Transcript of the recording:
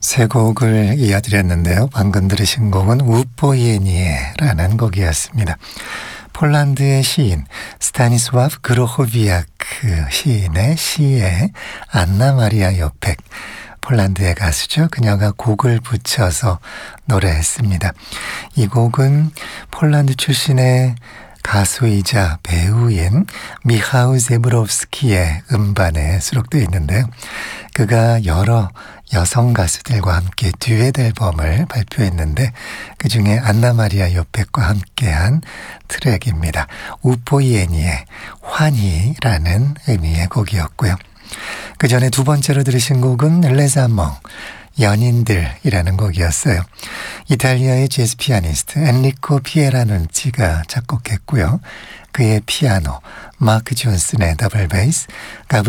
세 곡을 이어드렸는데요. 방금 들으신 곡은 우포예니에라는 곡이었습니다. 폴란드의 시인 스타니스와프 그로호비아크 시인의 시에 안나 마리아 요펙, 폴란드의 가수죠. 그녀가 곡을 붙여서 노래했습니다. 이 곡은 폴란드 출신의 가수이자 배우인 미하우 제브롭스키의 음반에 수록되어 있는데요. 그가 여러 여성 가수들과 함께 듀엣 앨범을 발표했는데 그중에 안나 마리아 요펙과 함께한 트랙입니다. 우포이에니의 환희라는 의미의 곡이었고요. 그 전에 두 번째로 들으신 곡은 레자몽, 연인들이라는 곡이었어요. 이탈리아의 재즈 피아니스트 엔리코 피에라눈치가 작곡했고요. 그의 피아노, 마크 존슨의 더블 베이스,